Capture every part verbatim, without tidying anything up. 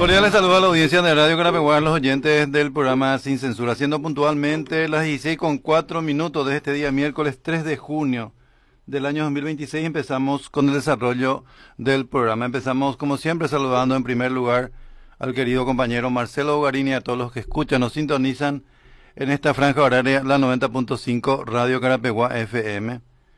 Cordiales saludos a la audiencia de Radio Carapeguá, los oyentes del programa Sin Censura, siendo puntualmente las dieciséis con cuatro minutos de este día, miércoles tres de junio del año dos mil veintiséis. Empezamos con el desarrollo del programa. Empezamos, como siempre, saludando en primer lugar al querido compañero Marcelo Ugarini y a todos los que escuchan o sintonizan en esta franja horaria, la noventa punto cinco Radio Carapeguá F M.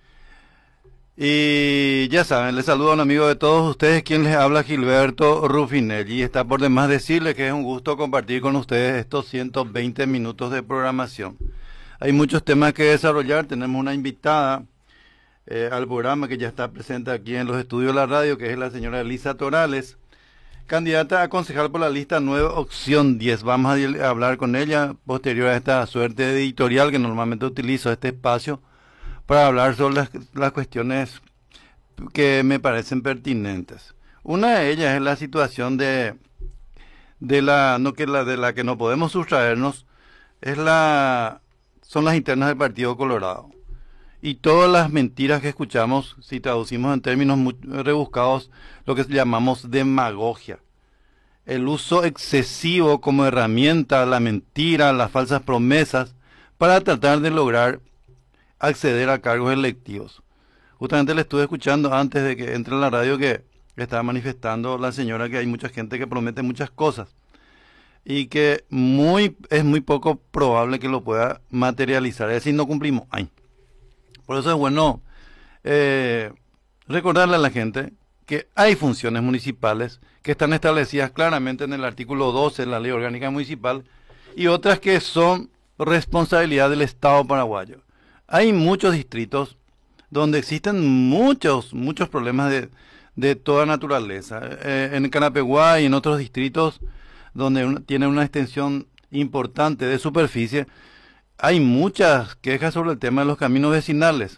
Y ya saben, les saludo a un amigo de todos ustedes, quien les habla, Gilberto Rufinelli. Está por demás decirles que es un gusto compartir con ustedes estos ciento veinte minutos de programación. Hay muchos temas que desarrollar. Tenemos una invitada eh, al programa que ya está presente aquí en los estudios de la radio, que es la señora Elisa Torales, candidata a concejal por la lista Nueva Opción diez. Vamos a hablar con ella posterior a esta suerte de editorial que normalmente utilizo este espacio para hablar sobre las, las cuestiones que me parecen pertinentes. Una de ellas es la situación de, de la, no que la de la que no podemos sustraernos, es la, son las internas del Partido Colorado. Y todas las mentiras que escuchamos, si traducimos en términos muy rebuscados, lo que llamamos demagogia. El uso excesivo como herramienta, la mentira, las falsas promesas, para tratar de lograr acceder a cargos electivos. Justamente le estuve escuchando antes de que entre en la radio que estaba manifestando la señora que hay mucha gente que promete muchas cosas y que muy es muy poco probable que lo pueda materializar, es decir, no cumplimos. Ay. Por eso es bueno eh, recordarle a la gente que hay funciones municipales que están establecidas claramente en el artículo doce de la Ley Orgánica Municipal y otras que son responsabilidad del Estado paraguayo. Hay muchos distritos donde existen muchos, muchos problemas de, de toda naturaleza. Eh, en Carapeguá y en otros distritos donde un, tienen una extensión importante de superficie, hay muchas quejas sobre el tema de los caminos vecinales.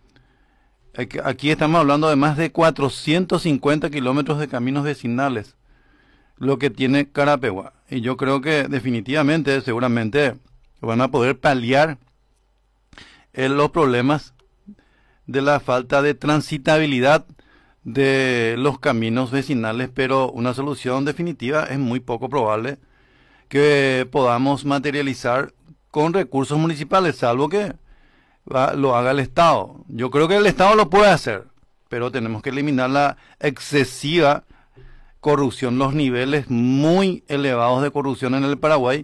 Aquí estamos hablando de más de cuatrocientos cincuenta kilómetros de caminos vecinales, lo que tiene Carapeguá. Y yo creo que definitivamente, seguramente, van a poder paliar en los problemas de la falta de transitabilidad de los caminos vecinales, pero una solución definitiva es muy poco probable que podamos materializar con recursos municipales, salvo que va, lo haga el Estado. Yo creo que el Estado lo puede hacer, pero tenemos que eliminar la excesiva corrupción, los niveles muy elevados de corrupción en el Paraguay,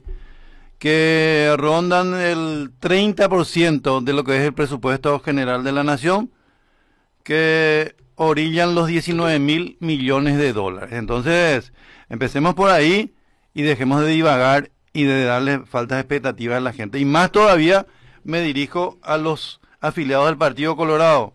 que rondan el treinta por ciento de lo que es el presupuesto general de la nación, que orillan los diecinueve mil millones de dólares. Entonces, empecemos por ahí y dejemos de divagar y de darle faltas de expectativas a la gente. Y más todavía me dirijo a los afiliados del Partido Colorado,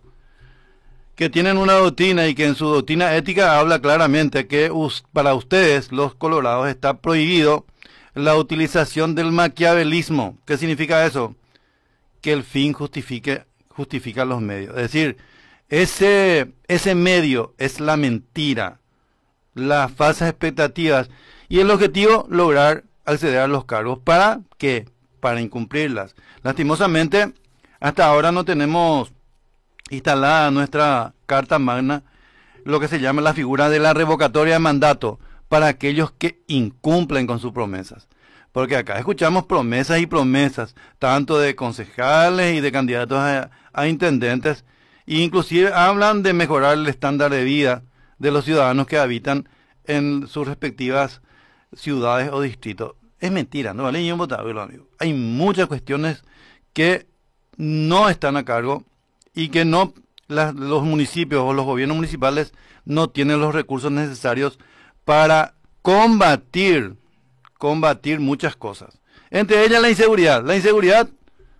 que tienen una doctrina y que en su doctrina ética habla claramente que para ustedes, los colorados, está prohibido la utilización del maquiavelismo. ¿Qué significa eso? Que el fin justifique, justifica los medios. Es decir, ese, ese medio es la mentira, las falsas expectativas y el objetivo lograr acceder a los cargos. ¿Para qué? Para incumplirlas. Lastimosamente, hasta ahora no tenemos instalada nuestra Carta Magna, lo que se llama la figura de la revocatoria de mandato, para aquellos que incumplen con sus promesas. Porque acá escuchamos promesas y promesas, tanto de concejales y de candidatos a, a intendentes, e inclusive hablan de mejorar el estándar de vida de los ciudadanos que habitan en sus respectivas ciudades o distritos. Es mentira, no vale ni un votado, amigo. Hay muchas cuestiones que no están a cargo y que no la, los municipios o los gobiernos municipales no tienen los recursos necesarios para combatir, combatir muchas cosas. Entre ellas la inseguridad. La inseguridad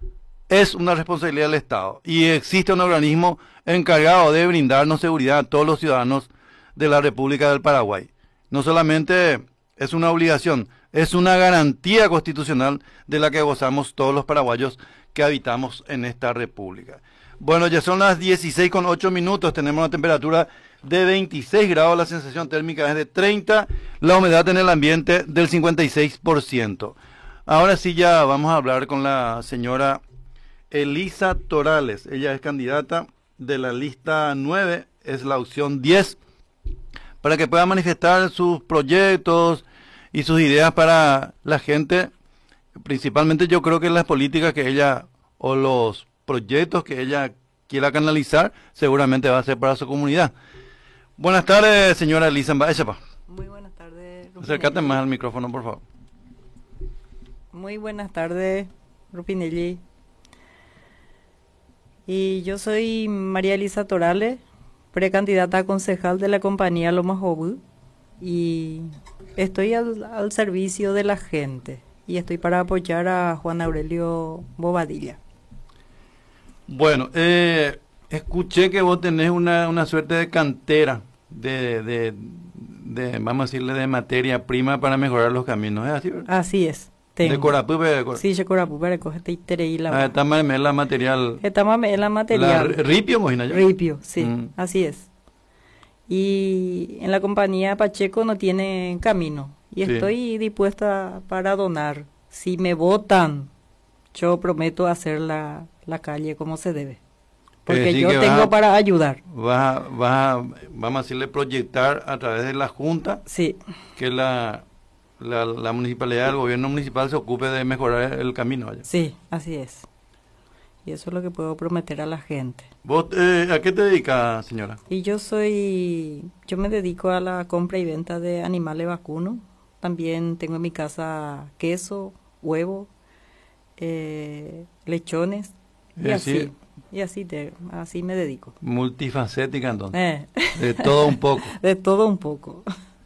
es una responsabilidad del Estado y existe un organismo encargado de brindarnos seguridad a todos los ciudadanos de la República del Paraguay. No solamente es una obligación, es una garantía constitucional de la que gozamos todos los paraguayos que habitamos en esta república. Bueno, ya son las dieciséis con ocho minutos, tenemos una temperatura de veintiséis grados, la sensación térmica es de treinta, la humedad en el ambiente del cincuenta y seis por ciento. Ahora sí ya vamos a hablar con la señora Elisa Torales. Ella es candidata de la lista nueve, es la opción diez, para que pueda manifestar sus proyectos y sus ideas para la gente. Principalmente yo creo que las políticas que ella o los proyectos que ella quiera canalizar seguramente va a ser para su comunidad. Buenas tardes, señora Elisa Mbaechapa. Muy buenas tardes, Rupinelli. Acércate más al micrófono, por favor. Muy buenas tardes, Rupinelli. Y yo soy María Elisa Torales, precandidata a concejal de la compañía Lomas Obú, y estoy al, al servicio de la gente y estoy para apoyar a Juan Aurelio Bobadilla. Bueno, eh, escuché que vos tenés una, una suerte de cantera de, de, de, vamos a decirle, de materia prima para mejorar los caminos, ¿es así, verdad? Así es. Tengo. De Corapú, de Corapú. Sí, de Corapú, pero coge este interés y la. Ah, está más la material. Está más la material. La ripio, imagina yo. Ripio, sí, Mm. así es. Y en la compañía Pacheco no tiene camino y Sí. estoy dispuesta para donar. Si me votan, yo prometo hacer la, la calle como se debe. Porque decir yo que tengo vas a- para ayudar. Va, a- va, a- vamos a decirle, proyectar a través de la Junta Sí, que la, la, la municipalidad, el gobierno municipal se ocupe de mejorar el camino allá. sí, así es. Y eso es lo que puedo prometer a la gente. ¿Vos eh, a qué te dedicas, señora? Y yo soy, yo me dedico a la compra y venta de animales vacunos. También tengo en mi casa queso, huevo, eh, lechones y Es así, decir, y así te, así me dedico. multifacética entonces, Eh, de todo un poco. de todo un poco.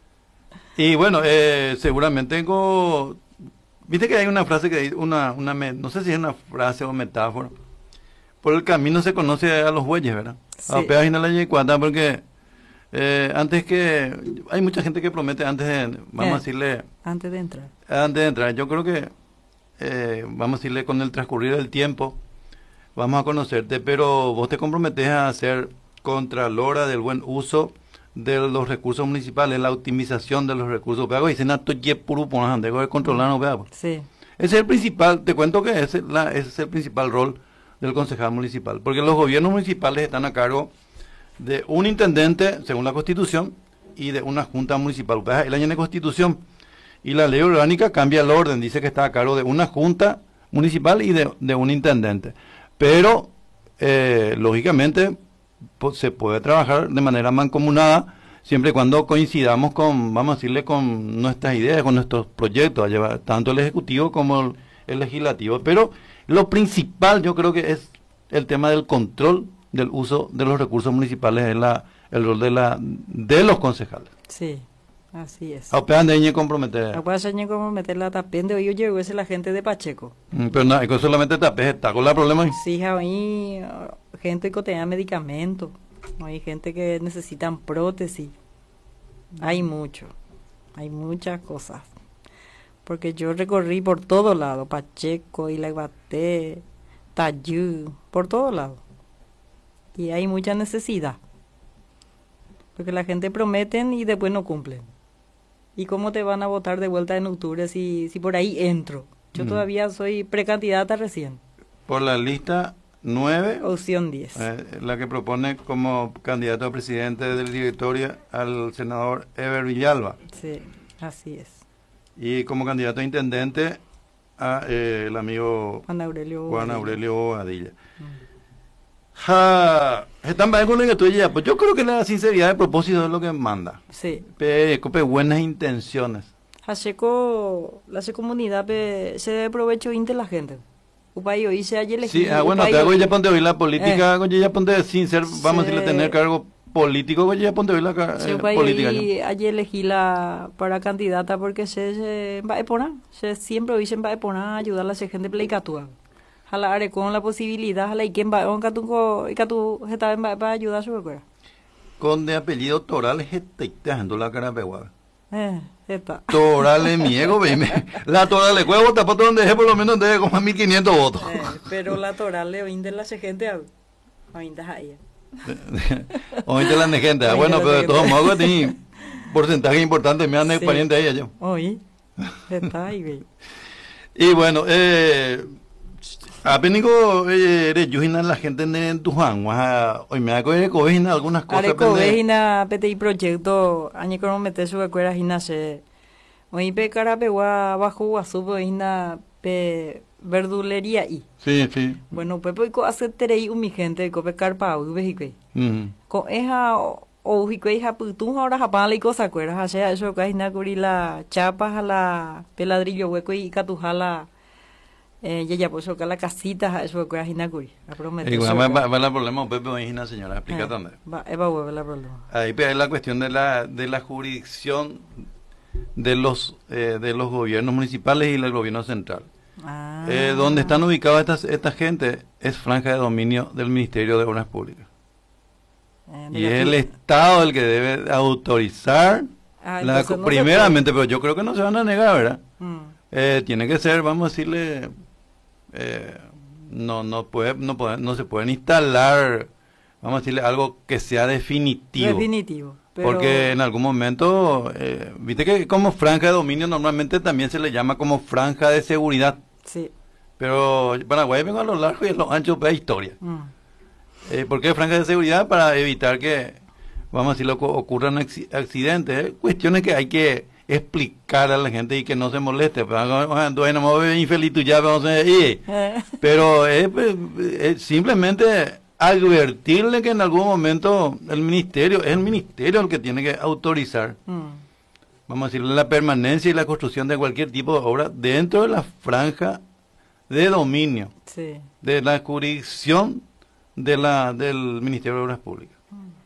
Y bueno, eh, seguramente tengo, viste que hay una frase que dice, una, una, me- no sé si es una frase o metáfora, por el camino se conoce a los bueyes, ¿verdad? Sí. A peas y no la llegue cuenta, porque eh, antes que, hay mucha gente que promete antes de, vamos Eh. a decirle, Antes de entrar. antes de entrar, yo creo que, eh, vamos a decirle, con el transcurrir del tiempo, vamos a conocerte, pero vos te comprometés a ser contralora del buen uso de los recursos municipales, la optimización de los recursos. Pero dicen, "Ah, esto ya es puro por ande, voy a controlar, no vea, pues". Sí, Ese es el principal, te cuento que ese, es la, ese es el principal rol del concejal municipal, porque los gobiernos municipales están a cargo de un intendente, según la Constitución, y de una junta municipal. El año de Constitución y la ley orgánica cambia el orden, dice que está a cargo de una junta municipal y de, de un intendente. Pero, eh, lógicamente, pues, se puede trabajar de manera mancomunada, siempre y cuando coincidamos con, vamos a decirle, con nuestras ideas, con nuestros proyectos, a llevar tanto el Ejecutivo como el, el Legislativo. Pero lo principal yo creo que es el tema del control del uso de los recursos municipales, es la, el rol de, la, de los concejales. sí, así es. A ustedes de comprometer. Ahora se como meter la tapende, hoy yo llego ese la gente de Pacheco. Mm, Pero no, es que solamente tapes, está con la problema. Sí, hay uh, gente que tenga medicamentos, hay gente que necesitan prótesis, hay mucho, hay muchas cosas. Porque yo recorrí por todos lados, Pacheco, Ilaguaté, Tayú, por todos lados. Y hay mucha necesidad. Porque la gente prometen y después no cumplen. ¿Y cómo te van a votar de vuelta en octubre si, si por ahí entro? Yo Mm. todavía soy precandidata recién, Por la lista nueve, opción diez. eh, la que propone como candidato a presidente del directorio al senador Ever Villalba, Sí, así es. y como candidato a intendente a eh, el amigo Juan Aurelio. Juan Bobadilla. Aurelio Bobadilla. Mm. Ja, están bien con lo que tú ya, pues yo creo que la sinceridad de propósito es lo que manda. Sí. Pe, cope, buenas intenciones. Hacheco, la se comunidad pe, se debe provecho inte la gente. Upayo y se haya Sí, ah, bueno, te hago ya ponte hoy la política, eh. ya ponte sin ser, vamos a decirle, tener cargo político, ya ponte hoy la eh, política. Y ayer elegí la para candidata porque se, se va a poner, se siempre dicen va a poner ayudar a la gente pleicatúa. Jala are con la posibilidad, jala y quien va a catu y catu está para ayudar a su recuerda. Con de apellido Torales, te dejando la cara peguada. Eh, está. Torales miego, veime. La Torales huevo tapato donde es por lo menos de como mil quinientos votos. Eh, pero la Torales hoy de la gente hoy de ahí. Hoy de la gente, bueno, pero de todos modos tiene porcentaje importante, me han sí. pariente ahí yo. Hoy está ahí, güey. Y bueno, eh apenas eres yujina la gente en Tuján, hoy me hago covejina algunas cosas. Are covejina P T I proyecto, año como meter su escuela gimnasia. Hoy pe carapegua bajo guasu pe ina pe verdulería y. Sí, sí. Bueno, pues pues hacer terei un mi gente co pe carpa u ve Mm. Con esa o hico hija putu ahora japan le cosa cuera hacia eso que ina curi la chapa a la peladrillo hueco y catujala eh ya ya pues que la casita eso que ina curi. A prometer. Igual va va va el problema Pepe Oína, señora, explica también. Va eva hueve la problema. Ahí pe, es la cuestión de la de la jurisdicción de los eh, de los gobiernos municipales y el gobierno central. Ah. Eh, donde están ubicadas estas esta gente es franja de dominio del Ministerio de Obras Públicas. Eh, Y es el Estado el que debe autorizar, Ah, la, entonces no se primeramente, pero yo creo que no se van a negar, ¿verdad? Mm. Eh, tiene que ser, vamos a decirle, eh, no no puede no puede, no se pueden instalar, vamos a decirle algo que sea definitivo. Definitivo. Pero, Porque en algún momento, eh, viste que como franja de dominio normalmente también se le llama como franja de seguridad. sí. Pero Paraguay vengo a lo largo y a lo ancho de historia. Mm. Eh, ¿Por qué franja de seguridad? Para evitar que, vamos a decirlo, ocurran acci- accidentes, eh, cuestiones que hay que explicar a la gente y que no se moleste. Bueno, infeliz tú ya, vamos a ir. Eh, Pero es, es simplemente advertirle que en algún momento el ministerio, es el ministerio el que tiene que autorizar, mm. vamos a decirle, la permanencia y la construcción de cualquier tipo de obra dentro de la franja de dominio, Sí. de la jurisdicción de la del Ministerio de Obras Públicas.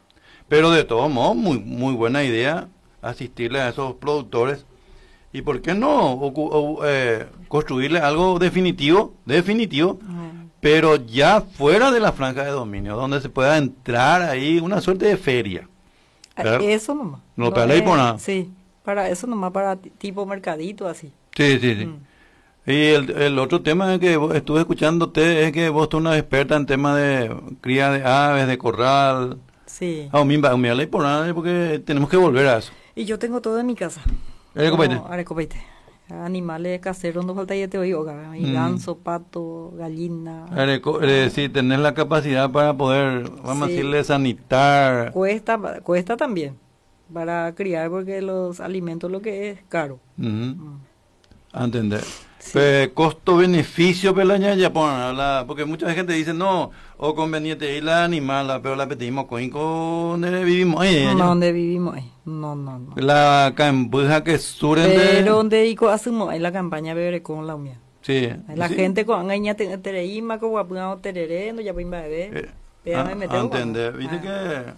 Pero de todos modos, muy muy buena idea asistirle a esos productores y por qué no ocu- o, eh, construirle algo definitivo, definitivo, Mm. pero ya fuera de la franja de dominio, donde se pueda entrar ahí una suerte de feria. Ah, ¿Verdad? Eso nomás. No te ley es- por nada. Sí, para eso nomás, para ti- tipo mercadito así. Sí, sí, sí. Mm. Y el, el otro tema es que vos- estuve escuchándote es que vos sos una experta en temas de cría de aves, de corral. Sí. Ah, mira, mira, ley por nada, porque tenemos que volver a eso. Y yo tengo todo en mi casa. Arecopaite. No, arecopaite. Animales caseros, no falta ya te oigo, y Mm. ganso, pato, gallina. Areco- es decir, tenés la capacidad para poder, vamos Sí. a decirle, sanitar. Cuesta, cuesta también para criar porque los alimentos lo que es caro. Ujú. Mm. A entender. Sí. Pe- costo-beneficio, pelaña, ya ponen, la, porque mucha gente dice, no, o conveniente ir la animal, la- pero la pedimos con donde vivimos. Ay, ay, ay, No, donde vivimos ahí. No, no, no. la cambuja que suren de... Pero donde digo hacemos ahí la campaña beberé con la mía. Sí. La sí. gente con angaña tereima con guapuna tererendo ya pimba bebé. Eh, Pero a- me a metemos, entender. ¿no? Viste Ah.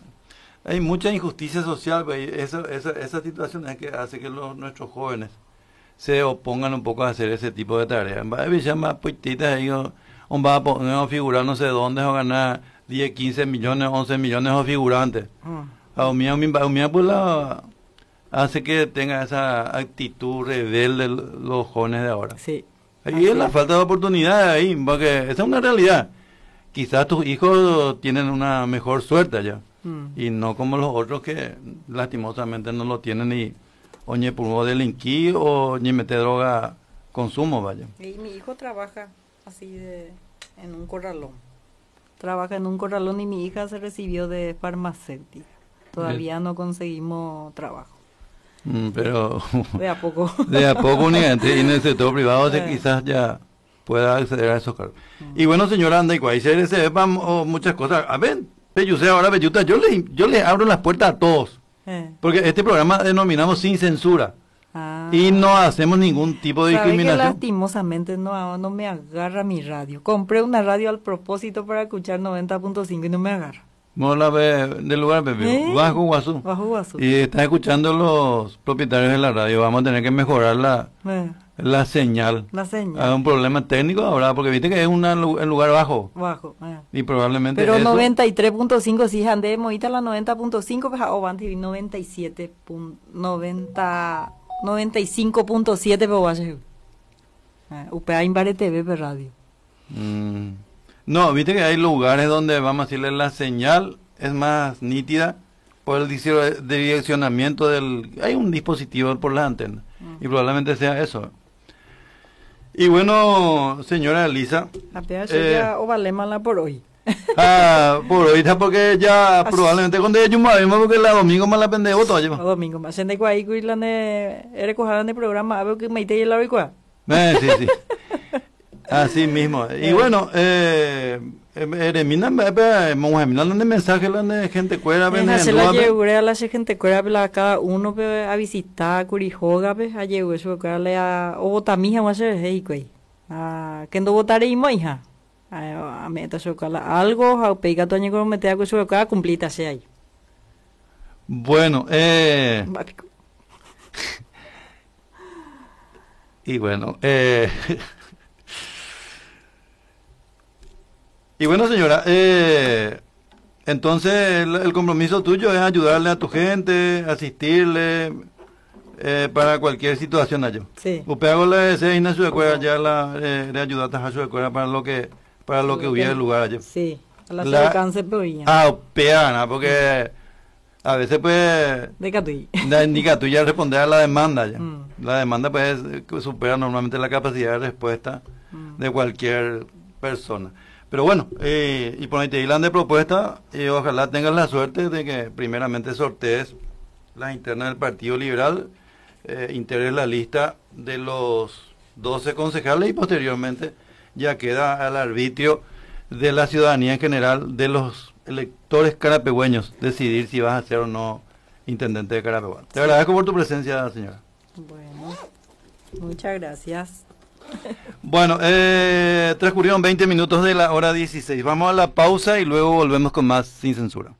que hay mucha injusticia social, pues, y esa, esa, esa situación es que hace que los, nuestros jóvenes se opongan un poco a hacer ese tipo de tareas. Va a ver más puititas ahí, o o va a poner a figurar no sé dónde, o ganar diez, quince millones, once millones de figurantes. Mm. A mí, a mí, a mí, pues la hace que tenga esa actitud rebelde los jóvenes de ahora. Sí. Ahí Así es la es. falta de oportunidad ahí, porque esa es una realidad. Quizás tus hijos tienen una mejor suerte allá, Mm. y no como los otros que lastimosamente no lo tienen y oñe por delinquir o ni meter droga consumo, vaya. Y mi hijo trabaja así de en un corralón. Trabaja en un corralón y mi hija se recibió de farmacéutica. Todavía no conseguimos trabajo. Mm, pero De a poco. de a poco únicamente y en el sector privado se Eh. quizás ya pueda acceder a esos cargos. Y bueno, señora Anda y Guay, se se ve pa- o muchas cosas. A ver, Peyuce, ahora Beyuta, yo le, yo le abro las puertas a todos. Eh. Porque este programa denominamos sin censura. Ah. Y no hacemos ningún tipo de ¿Sabe que discriminación. lastimosamente no, no me agarra mi radio? Compré una radio al propósito para escuchar noventa punto cinco y no me agarra. No la ve del lugar, Pepe. ¿Eh? Bajo Guazú. Bajo Guazú. Y están escuchando los propietarios de la radio. Vamos a tener que mejorar la, Eh, la señal. la Hay señal. un problema técnico ahora, porque viste que es una, lu- un lugar bajo. Bajo. eh. Y probablemente Pero eso... noventa y tres punto cinco, si andé ahorita la noventa punto cinco, pues a Oban T V noventa y siete, noventa, noventa y cinco punto siete, pero vaya. Eh, Upea Imbare T V, pues radio. Mm. No, viste que hay lugares donde, vamos a decirle, la señal es más nítida por el dicio- direccionamiento del... Hay un dispositivo por las antenas. Y probablemente sea eso. Y bueno, señora Elisa, La P H Eh. ya ovalémala por hoy. Ah, por ahorita porque ya probablemente cuando yo me mismo porque la domingo más la pendejo todo lleva. Domingo más se cuá y cuí la ne eres cojada de programa a ver que me ite la cuá. Eh, sí, sí. Así mismo. Y bueno, eh Eremina me me de mensaje la de gente cuera ven hacer la lleure a la gente cuera la cada uno a visitar Curijoga pe a lleure eso que le a o tamija va a ser hey cuy. Ah, que ndo votar y hija. A meta socala algo a peiga toñe con mete algo eso que cumplita sea ahí. Bueno, eh y bueno, eh y bueno, señora, eh, entonces el, el compromiso tuyo es ayudarle a tu gente, asistirle eh, para cualquier situación allá. Sí. Usted hago la desea y su escuela ya la eh, de ayudar a su escuela para lo que para lo que hubiera lugar allá. Sí. A la, la alcance pues. Ah, peana, porque a veces pues de Catuy. La indica tú ya responder a la demanda ya. Mm. La demanda pues supera normalmente la capacidad de respuesta mm. de cualquier persona. Pero bueno, eh, y por ahí te hilan de propuesta, y ojalá tengas la suerte de que primeramente sortees las internas del Partido Liberal, eh, integres la lista de los doce concejales y posteriormente ya queda al arbitrio de la ciudadanía en general, de los electores carapegüeños, decidir si vas a ser o no intendente de Carapeguá. Te agradezco por tu presencia, señora. Bueno, muchas gracias. Bueno, eh, transcurrieron veinte minutos de la hora dieciséis. Vamos a la pausa y luego volvemos con más Sin Censura.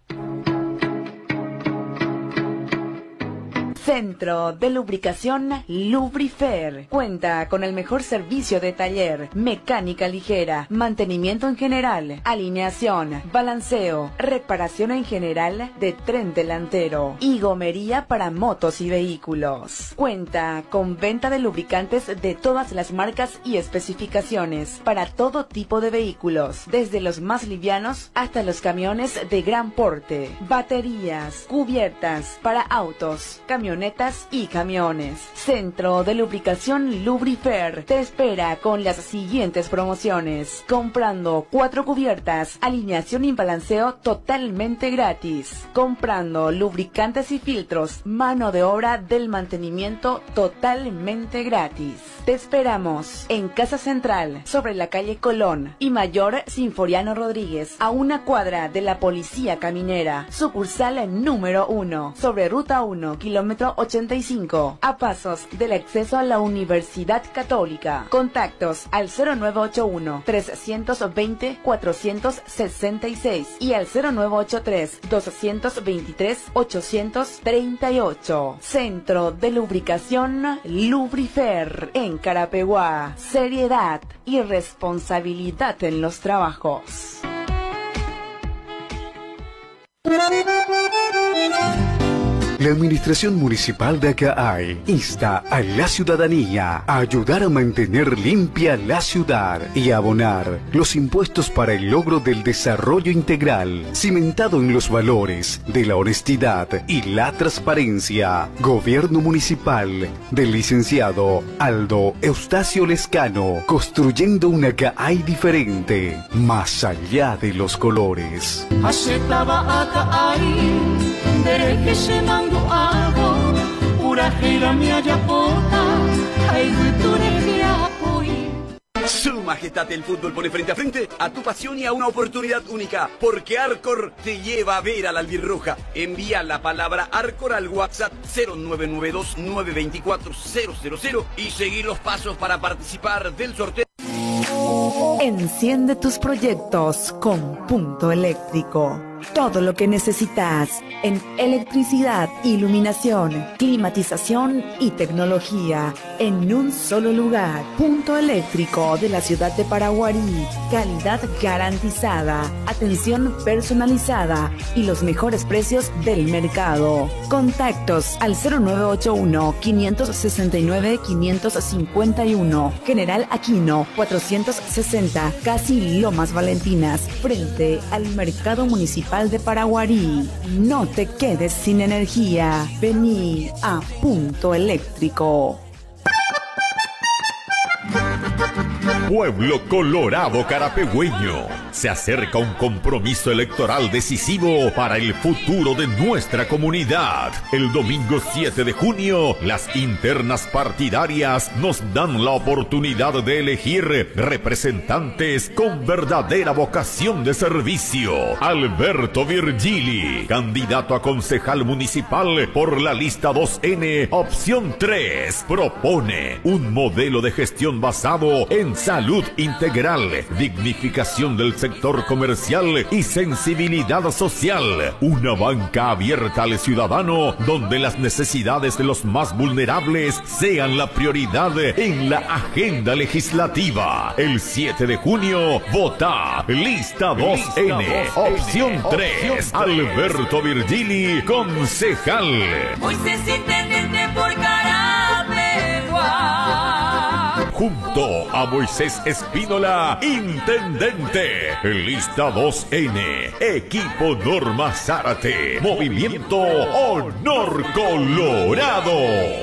Centro de Lubricación Lubrifer. Cuenta con el mejor servicio de taller, mecánica ligera, mantenimiento en general, alineación, balanceo, reparación en general de tren delantero y gomería para motos y vehículos. Cuenta con venta de lubricantes de todas las marcas y especificaciones para todo tipo de vehículos, desde los más livianos hasta los camiones de gran porte, baterías, cubiertas para autos, camionetas y camiones. Centro de Lubricación Lubrifer te espera con las siguientes promociones. Comprando cuatro cubiertas, alineación y balanceo totalmente gratis. Comprando lubricantes y filtros, mano de obra del mantenimiento totalmente gratis. Te esperamos en Casa Central, sobre la calle Colón y Mayor Sinforiano Rodríguez, a una cuadra de la Policía Caminera. Sucursal número uno, sobre Ruta uno, kilómetro ochenta y cinco, a pasos del acceso a la Universidad Católica. Contactos al cero nueve ocho uno, tres dos cero, cuatro seis seis y al cero nueve ocho tres, dos dos tres, ocho tres ocho. Centro de Lubricación Lubrifer en Carapeguá. Seriedad y responsabilidad en los trabajos. La Administración Municipal de Acaay insta a la ciudadanía a ayudar a mantener limpia la ciudad y a abonar los impuestos para el logro del desarrollo integral, cimentado en los valores de la honestidad y la transparencia. Gobierno Municipal del licenciado Aldo Eustacio Lescano, construyendo una Acaay diferente, más allá de los colores. Su Majestad, el fútbol pone frente a frente a tu pasión y a una oportunidad única, porque Arcor te lleva a ver a la albirroja. Envía la palabra Arcor al WhatsApp cero nueve nueve dos, nueve dos cuatro, cero cero cero y seguir los pasos para participar del sorteo. Enciende tus proyectos con Punto Eléctrico. Todo lo que necesitas en electricidad, iluminación, climatización y tecnología en un solo lugar. Punto Eléctrico de la ciudad de Paraguarí. Calidad garantizada, atención personalizada y los mejores precios del mercado. Contactos al cero nueve ocho uno, cinco seis nueve, cinco cinco uno. General Aquino cuatrocientos sesenta, casi Lomas Valentinas, frente al Mercado Municipal de Paraguarí. No te quedes sin energía. Vení a Punto Eléctrico. Pueblo Colorado Carapegüeño. Se acerca un compromiso electoral decisivo para el futuro de nuestra comunidad. El domingo siete de junio, las internas partidarias nos dan la oportunidad de elegir representantes con verdadera vocación de servicio. Alberto Virgili, candidato a concejal municipal por la lista dos ene, opción tres, propone un modelo de gestión basado en salud integral, dignificación del sector comercial y sensibilidad social. Una banca abierta al ciudadano donde las necesidades de los más vulnerables sean la prioridad en la agenda legislativa. El siete de junio, vota lista dos ene, opción tres, Alberto Virgili, concejal. Moisés intendente por Carapeguá. Junto a Moisés Espínola, intendente. Lista dos ene, equipo Norma Zárate, movimiento Honor Colorado.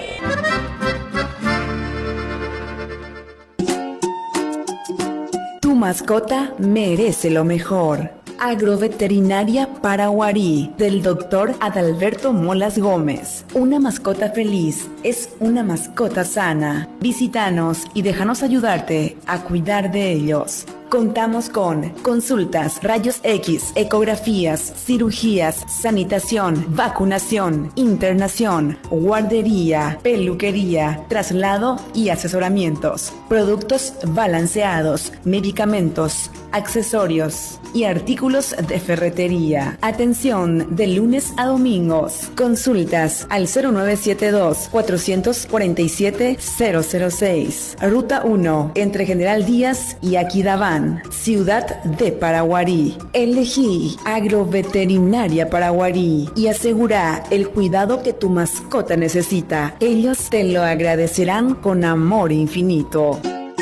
Tu mascota merece lo mejor. Agroveterinaria Paraguarí, del doctor Adalberto Molas Gómez. Una mascota feliz es una mascota sana. Visítanos y déjanos ayudarte a cuidar de ellos. Contamos con consultas, rayos X, ecografías, cirugías, sanitación, vacunación, internación, guardería, peluquería, traslado y asesoramientos, productos balanceados, medicamentos, accesorios y artículos de ferretería. Atención de lunes a domingos. Consultas al cero nueve siete dos, cuatro cuatro siete, cero cero seis. Ruta uno, entre General Díaz y Aquidabán, ciudad de Paraguarí. Elegí Agroveterinaria Paraguarí y asegura el cuidado que tu mascota necesita. Ellos te lo agradecerán con amor infinito.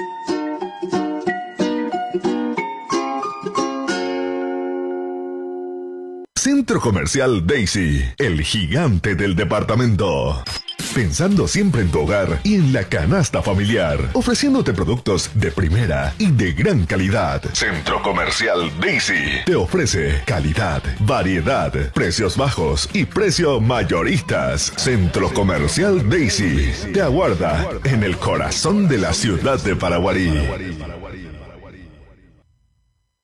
Centro Comercial Daisy, el gigante del departamento. Pensando siempre en tu hogar y en la canasta familiar, ofreciéndote productos de primera y de gran calidad. Centro Comercial Daisy te ofrece calidad, variedad, precios bajos y precios mayoristas. Centro Comercial Daisy te aguarda en el corazón de la ciudad de Paraguarí.